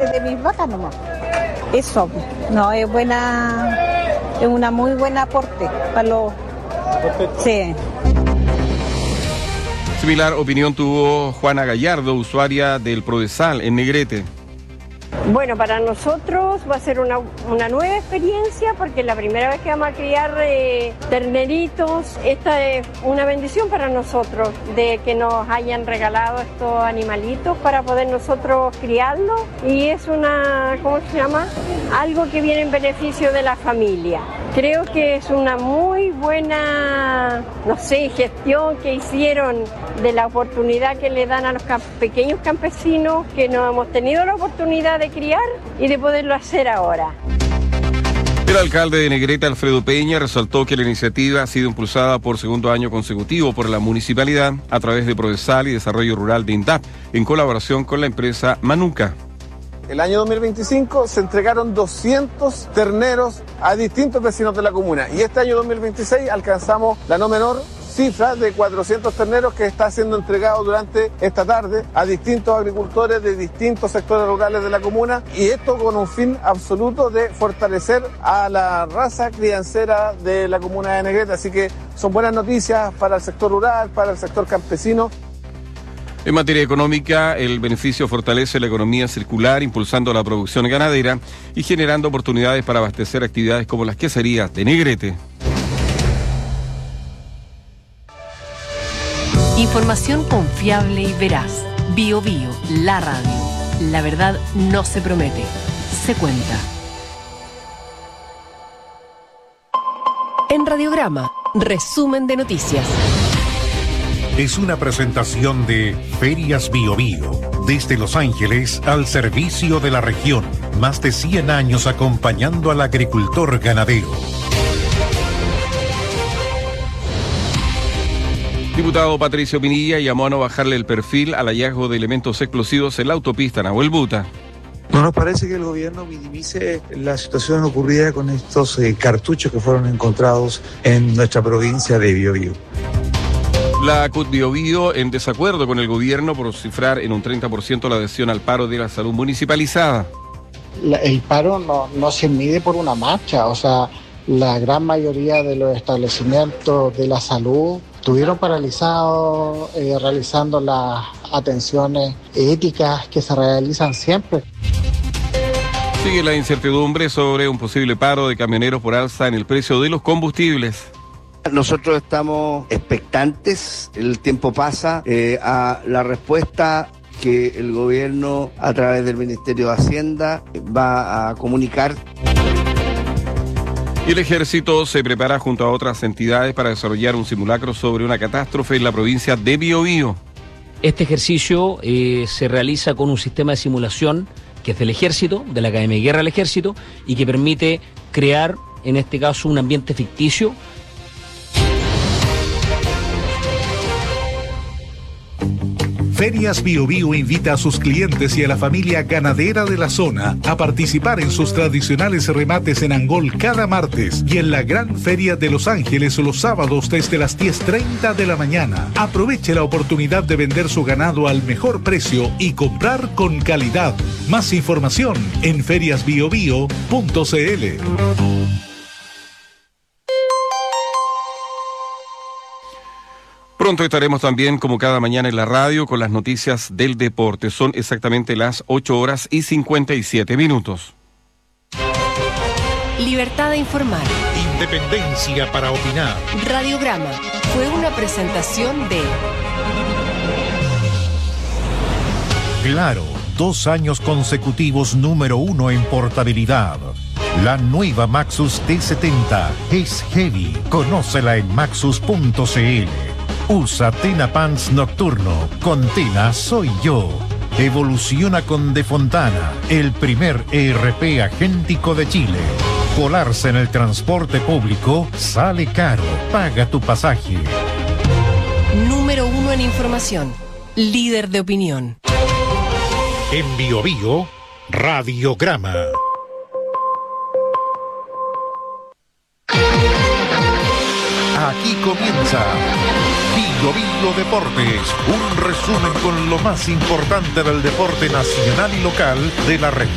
de mis vacas nomás. Eso, no, es buena, es una muy buena aporte para los... Sí. Similar opinión tuvo Juana Gallardo, usuaria del Prodesal en Negrete. Bueno, para nosotros va a ser una nueva experiencia porque es la primera vez que vamos a criar terneritos. Esta es una bendición para nosotros de que nos hayan regalado estos animalitos para poder nosotros criarlos y es ¿cómo se llama? Algo que viene en beneficio de la familia. Creo que es una muy buena, gestión que hicieron de la oportunidad que le dan a los pequeños campesinos que no hemos tenido la oportunidad de criar y de poderlo hacer ahora. El alcalde de Negrete, Alfredo Peña, resaltó que la iniciativa ha sido impulsada por segundo año consecutivo por la municipalidad a través de Prodesal y Desarrollo Rural de INDAP, en colaboración con la empresa Manuka. El año 2025 se entregaron 200 terneros a distintos vecinos de la comuna y este año 2026 alcanzamos la no menor cifra de 400 terneros que está siendo entregado durante esta tarde a distintos agricultores de distintos sectores rurales de la comuna y esto con un fin absoluto de fortalecer a la raza criancera de la comuna de Negrete, así que son buenas noticias para el sector rural, para el sector campesino. En materia económica, el beneficio fortalece la economía circular, impulsando la producción ganadera y generando oportunidades para abastecer actividades como las queserías de Negrete. Información confiable y veraz. Bio Bio, la radio. La verdad no se promete, se cuenta. En Radiograma, resumen de noticias. Es una presentación de Ferias Bio Bio, desde Los Ángeles al servicio de la región. Más de 100 años acompañando al agricultor ganadero. Diputado Patricio Pinilla llamó a no bajarle el perfil al hallazgo de elementos explosivos en la autopista Nahuel Buta. No nos parece que el gobierno minimice la situación ocurrida con estos cartuchos que fueron encontrados en nuestra provincia de Biobío. La CUT Biobío en desacuerdo con el gobierno por cifrar en un 30% la adhesión al paro de la salud municipalizada. El paro no se mide por una marcha, o sea, la gran mayoría de los establecimientos de la salud estuvieron paralizados realizando las atenciones éticas que se realizan siempre. Sigue la incertidumbre sobre un posible paro de camioneros por alza en el precio de los combustibles. Nosotros estamos expectantes, el tiempo pasa, a la respuesta que el gobierno a través del Ministerio de Hacienda va a comunicar. Y el Ejército se prepara junto a otras entidades para desarrollar un simulacro sobre una catástrofe en la provincia de Biobío. Este ejercicio se realiza con un sistema de simulación que es del Ejército, de la Academia de Guerra del Ejército, y que permite crear, en este caso, un ambiente ficticio. Ferias Bio Bio invita a sus clientes y a la familia ganadera de la zona a participar en sus tradicionales remates en Angol cada martes y en la Gran Feria de Los Ángeles los sábados desde las 10:30 de la mañana. Aproveche la oportunidad de vender su ganado al mejor precio y comprar con calidad. Más información en feriasbiobio.cl. Pronto estaremos también, como cada mañana en la radio, con las noticias del deporte. Son exactamente las 8:57. Libertad de informar. Independencia para opinar. Radiograma fue una presentación de... Claro, 2 años consecutivos número 1 en portabilidad. La nueva Maxus T70 es heavy. Conócela en maxus.cl. Usa Tena Pants Nocturno. Con Tena soy yo. Evoluciona con De Fontana, el primer ERP agéntico de Chile. Colarse en el transporte público sale caro. Paga tu pasaje. Número 1 en información. Líder de opinión. En Biobío, Radiograma. Aquí comienza Biobío Deportes, un resumen con lo más importante del deporte nacional y local de la región.